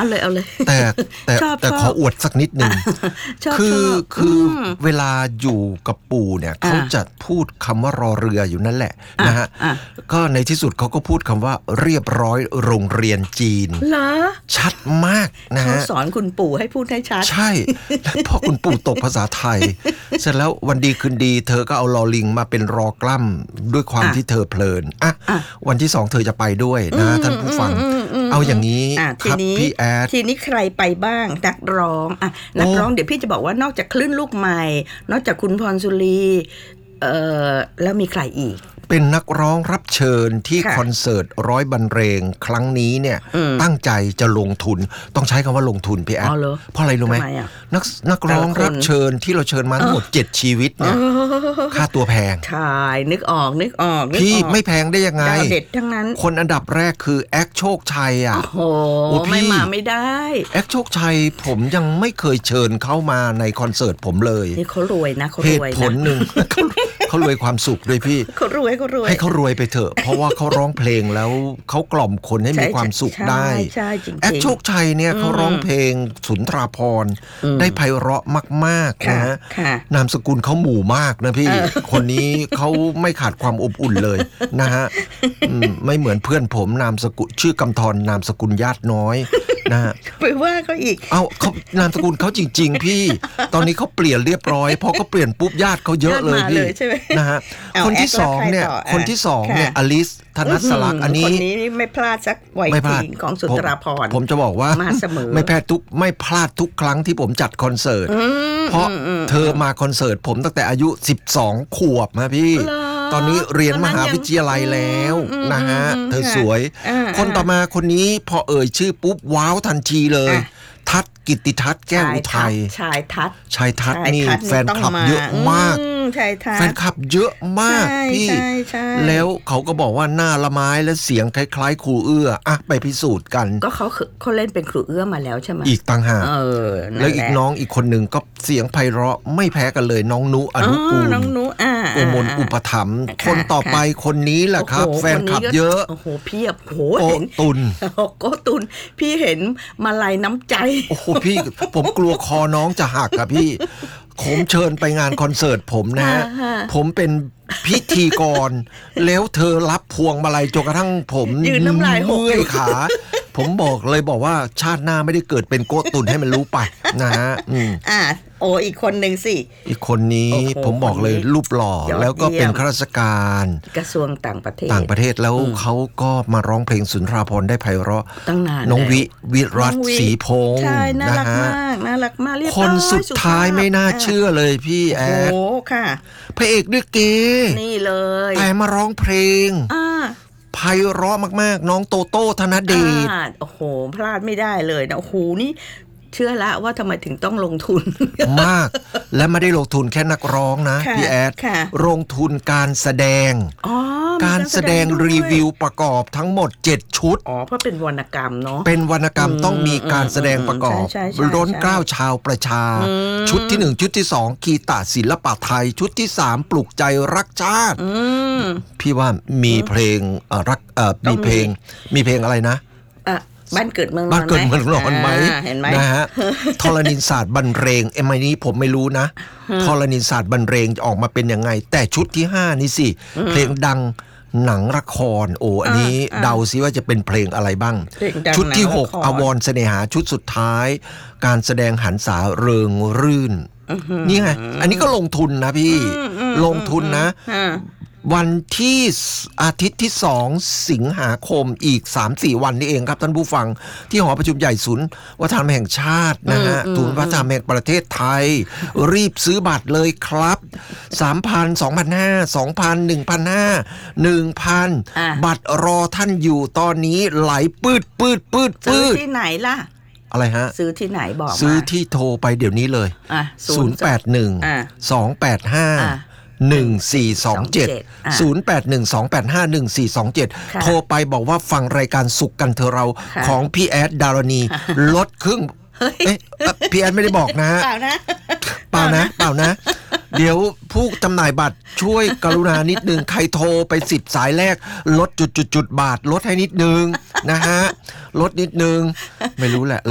เอาเลยแต่ขออวดสักนิดหนึ่งคือเวลาอยู่กับปู่เนี่ยเขาจะพูดคำว่ารอเรืออยู่นั่นแหละนะฮะก็ในที่สุดเขาก็พูดคำว่าเรียบร้อยโรงเรียนจีนเหรอชัดมากนะฮะเขาสอนคุณปู่ให้พูดให้ชัดใช่แล้วพอคุณปู่ตกภาษาไทยเสร็จแล้ววันดีคืนดีเธอก็เอาลอลิงมาเป็นรอกล้ำด้วยความที่เธอเพลินวันที่2เธอจะไปด้วยนะท่านผู้ฟังเอาอย่างนี้ครับพี่แอดทีนี้ใครไปบ้างนักร้องนักร้องเดี๋ยวพี่จะบอกว่านอกจากคลื่นลูกใหม่นอกจากคุณพรสุรีแล้วมีใครอีกเป็นนักร้องรับเชิญที่คอนเสิร์ตร้อยบรรเลงครั้งนี้เนี่ยตั้งใจจะลงทุนต้องใช้คำว่าลงทุนพี่แอดเพราะอะไรรู้ไหมนักร้องรับเชิญที่เราเชิญมาทั้งหมด7ชีวิตเนี่ยค่าตัวแพงใช่นึกออกพี่ไม่แพงได้ยังไงดาวเด็ดทั้งนั้นคนอันดับแรกคือแอคโชคชัยโอ้ไม่มาไม่ได้แอคโชคชัยผมยังไม่เคยเชิญเข้ามาในคอนเสิร์ตผมเลยนี่เขารวยนะเขารวยนะเหตุผลหนึ่งเขารวยความสุขด้วยพี่เขารวยให้เขารวยไปเถอะเพราะว่าเขาร้องเพลงแล้วเขากล่อมคนให้มีความสุขได้แอคโชคชัยเนี่ยเขาร้องเพลงสุนทราภรณ์ได้ไพเราะมากๆนะฮะนามสกุลเขาหมู่มากนะพี่คนนี้เขาไม่ขาดความอบอุ่นเลยนะฮะไม่เหมือนเพื่อนผมนามสกุลชื่อกำธรนามสกุลญาติน้อยนะฮะไปว่าเขาอีกเขานามสกุลเขาจริงๆพี่ตอนนี้เขาเปลี่ยนเรียบร้อยพอเขาเปลี่ยนปุ๊บญาติเขาเยอะเลยพี่นะฮะคนที่2เนี่ยอลิสธนัสลักษ์อันนี้คนนี้ไม่พลาดสักวัยทีของสุนทราภรณ์ผมจะบอกว่าไม่พลาดทุกครั้งที่ผมจัดคอนเสิร์ตเพราะเธอมาคอนเสิร์ตผมตั้งแต่อายุ12ขวบนะพี่ตอนนี้เรียนมหาวิทยาลัยแล้วนะฮะเธอสวยคนต่อมาคนนี้พอเอ่ยชื่อปุ๊บว้าวทันทีเลยทัศน์กิตติทัศน์แก้วอุทัยชายทัศน์นี่แฟนคลับเยอะมากแฟนคลับเยอะมากพี่แล้วเขาก็บอกว่าหน้าละไม้และเสียงคล้ายๆครูเอื้อไปพิสูจน์กันก็เขาเล่นเป็นครูเอื้อมาแล้วใช่ไหมอีกต่างหากแล้วอีกน้องอีกคนหนึ่งก็เสียงไพเราะไม่แพ้กันเลยน้องนุอนุกูลน้องนุโอมนอุปถัมภ์คนต่อไปคนนี้แหละครับแฟนคลับเยอะโอ้โหเพียบโหเห็นตุนโกตุนพี่เห็นมาลัยน้ำใจโอ้โหพี่ผมกลัวคอน้องจะหักครับพี่ผมเชิญไปงานคอนเสิร์ตผมนะฮะผมเป็นพิธีกรแล้วเธอรับพวงมาลัยจนกระทั่งผมยืนน้ำลายหกเมื่อยขาผมบอกว่าชาติหน้าไม่ได้เกิดเป็นโกตุนให้มันรู้ไปนะฮะอีกคนหนึ่งสิอีกคนนี้ผมบอกเลยรูปหล่อแล้วก็เป็นข้าราชการกระทรวงต่างประเทศแล้วเขาก็มาร้องเพลงสุนทราภรณ์ได้ไพเราะตั้งนานน้องวิรัตศรีพงษ์นะฮะน่ารักมากคนสุดท้ายไม่น่าเชื่อเลยพี่แอดค่ะพระเอกด้วยเกนี่เลยแต่มาร้องเพลงไพเราะมากๆน้องโตโต้ธนเดชโอ้โหพลาดไม่ได้เลยนะโอ้โหนี่เชื่อละว่าทำไมถึงต้องลงทุนมากและไม่ได้ลงทุนแค่นักร้องนะพี่แอดลงทุนการแสดงรีวิวประกอบทั้งหมด7ชุดเพราะเป็นวรรณกรรมเนาะเป็นวรรณกรรมต้องมีการแสดงประกอบล้นเกล้าชาวประชาชุดที่1ชุดที่2กีตาศิลปะไทยชุดที่3ปลุกใจรักชาติพี่ว่ามีเพลงรักมีเพลงอะไรนะบ้านเกิดเมืองนอนไหมนะฮะธรณีศาสตร์บรรเลงนี้ผมไม่รู้นะธรณีศาสตร์บรรเลงจะออกมาเป็นยังไงแต่ชุดที่5นี่สิเพลงดังหนังละครอันนี้เดาซิว่าจะเป็นเพลงอะไรบ้างชุดที่6อวรเสน่หาชุดสุดท้ายการแสดงหันษาเริงรื่นนี่ไงอันนี้ก็ลงทุนนะพี่ลงทุนนะวันที่อาทิตย์ที่2สิงหาคมอีก 3-4 วันนี้เองครับท่านผู้ฟังที่หอประชุมใหญ่ศูนย์วัฒนธรรมแห่งชาตินะฮะศูนย์วัฒนธรรมแห่งประเทศไทยรีบซื้อบัตรเลยครับ 3,000 2,500 2,000 1,500 1,000 บัตรรอท่านอยู่ตอนนี้ไหลปืดซื้อที่ไหนล่ะอะไรฮะซื้อที่ไหนบอกมาซื้อที่โทรไปเดี๋ยวนี้เลย081 285 1427 0812851427 โทรไปบอกว่าฟังรายการสุขกันเธอเราของพี่แอดดารณีลดครึ่งพี่แอดไม่ได้บอกนะเปล่านะเดี๋ยวผู้จำหน่ายบัตรช่วยกรุณานิดนึงใครโทรไป10สายแรกลดจุดบาทลดให้นิดนึงนะฮะลดนิดนึงไม่รู้แหละ